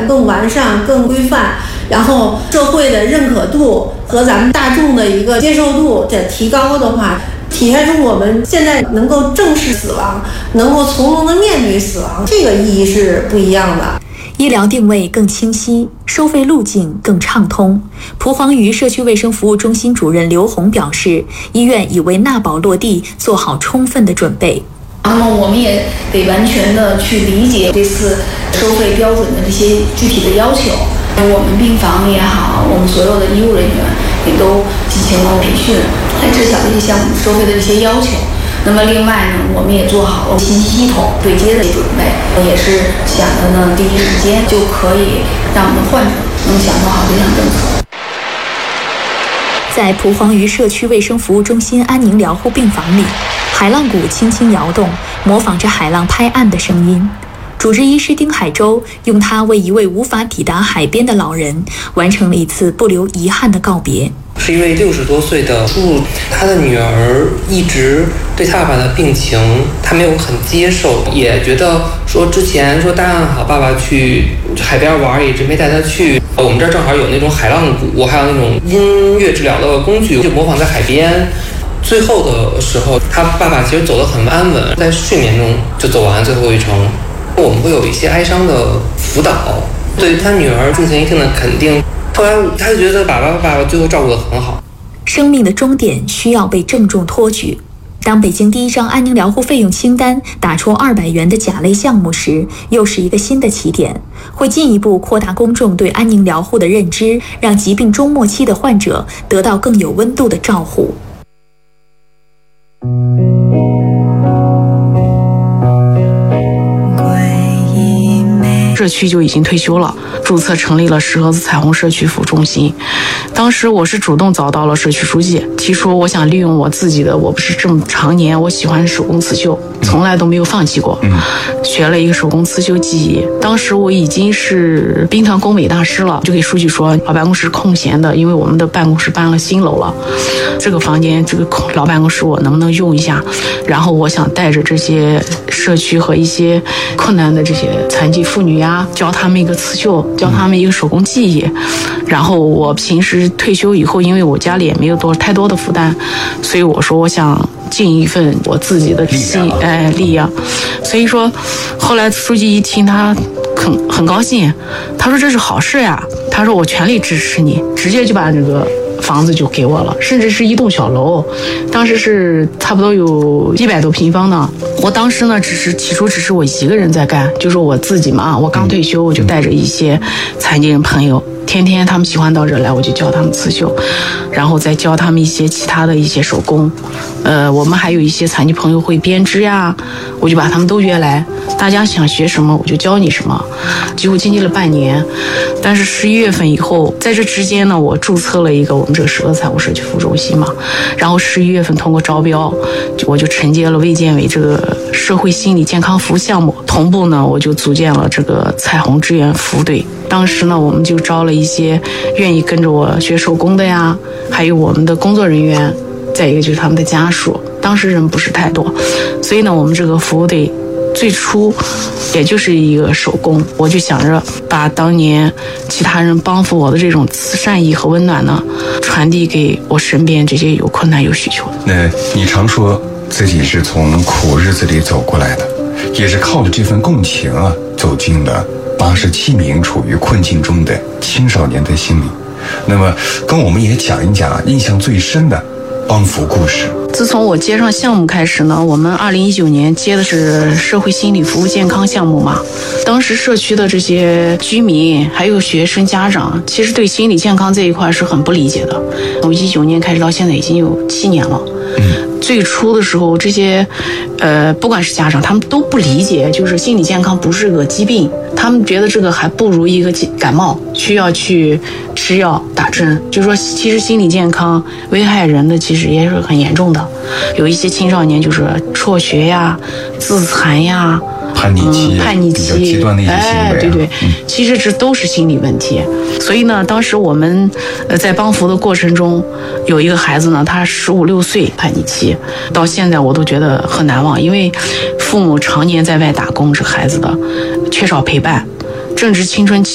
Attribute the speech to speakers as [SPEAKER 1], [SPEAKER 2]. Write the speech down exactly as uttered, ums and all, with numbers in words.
[SPEAKER 1] 更完善、更规范，然后社会的认可度和咱们大众的一个接受度的提高的话，体现出我们现在能够正视死亡，能够从容的面对死亡，这个意义是不一样的。
[SPEAKER 2] 医疗定位更清晰，收费路径更畅通。蒲黄榆社区卫生服务中心主任刘红表示，医院已为纳保落地做好充分的准备。
[SPEAKER 3] 那么我们也得完全的去理解这次收费标准的这些具体的要求。我们病房也好，我们所有的医务人员也都进行了培训，来知晓这些项目收费的这些要求。那么另外呢，我们也做好了信息系统对接的准备，也是想着呢，第一时间就可以让我们的患者能享受好这项政策。
[SPEAKER 2] 在蒲黄榆社区卫生服务中心安宁疗护病房里，海浪鼓轻轻摇动，模仿着海浪拍岸的声音。主治医师丁海洲用它为一位无法抵达海边的老人完成了一次不留遗憾的告别。
[SPEAKER 4] 是一位六十多岁的叔叔，他的女儿一直对他爸爸的病情他没有很接受，也觉得说之前说答应好爸爸去海边玩，一直没带他去。我们这儿正好有那种海浪鼓，还有那种音乐治疗的工具，就模仿在海边。最后的时候，他爸爸其实走得很安稳，在睡眠中就走完最后一程。我们会有一些哀伤的辅导，对他女儿进行一定的肯定。后来他就觉得爸爸爸爸最后照顾得很好。
[SPEAKER 2] 生命的终点需要被郑重托举。当北京第一张安宁疗护费用清单打出二百元的甲类项目时，又是一个新的起点，会进一步扩大公众对安宁疗护的认知，让疾病中末期的患者得到更有温度的照护。
[SPEAKER 5] 社区就已经退休了，注册成立了石河子彩虹社区服务中心。当时我是主动找到了社区书记，提出我想利用我自己的，我不是这么常年我喜欢手工刺绣，从来都没有放弃过，学了一个手工刺绣技艺。当时我已经是兵团工美大师了，就给书记说老办公室空闲的，因为我们的办公室搬了新楼了，这个房间这个老办公室我能不能用一下，然后我想带着这些社区和一些困难的这些残疾妇女呀，教他们一个刺绣，教他们一个手工技艺。然后我平时退休以后，因为我家里也没有多太多的负担，所以我说我想尽一份我自己的心哎力量。所以说后来书记一听，他很很高兴，他说这是好事呀，他说我全力支持你，直接就把这个房子就给我了，甚至是一栋小楼，当时是差不多有一百多平方呢。我当时呢，只是起初只是我一个人在干，就是我自己嘛，我刚退休，我就带着一些残疾人朋友，天天他们喜欢到这儿来，我就教他们刺绣，然后再教他们一些其他的一些手工。呃，我们还有一些残疾朋友会编织呀，我就把他们都约来，大家想学什么我就教你什么。几乎经历了半年，但是十一月份以后，在这之间呢，我注册了一个我们这个石河彩虹社区服务中心嘛，然后十一月份通过招标，我就承接了卫健委这个社会心理健康服务项目，同步呢我就组建了这个彩虹志愿服务队。当时呢，我们就招了一些愿意跟着我学手工的呀，还有我们的工作人员，再一个就是他们的家属。当时人不是太多，所以呢，我们这个服务队最初也就是一个手工，我就想着把当年其他人帮扶我的这种慈善意和温暖呢，传递给我身边这些有困难有需求的。
[SPEAKER 6] 那你常说自己是从苦日子里走过来的，也是靠着这份共情啊，走进了八十七名处于困境中的青少年的心里。那么跟我们也讲一讲印象最深的帮扶故事。
[SPEAKER 5] 自从我接上项目开始呢，我们二零一九年接的是社会心理服务健康项目嘛。当时社区的这些居民还有学生家长，其实对心理健康这一块是很不理解的。从一九年开始到现在已经有七年了。嗯，最初的时候，这些呃，不管是家长，他们都不理解，就是心理健康不是个疾病，他们觉得这个还不如一个感冒，需要去吃药打针。就是说，其实心理健康危害人的其实也是很严重的，有一些青少年就是辍学呀、自残呀。
[SPEAKER 6] 叛逆期、
[SPEAKER 5] 嗯，叛逆期，
[SPEAKER 6] 比较极端的一些行为、啊，
[SPEAKER 5] 哎，对对、
[SPEAKER 6] 嗯，
[SPEAKER 5] 其实这都是心理问题。所以呢，当时我们呃在帮扶的过程中，有一个孩子呢，他十五六岁叛逆期，到现在我都觉得很难忘，因为父母常年在外打工，这孩子的缺少陪伴，正值青春期。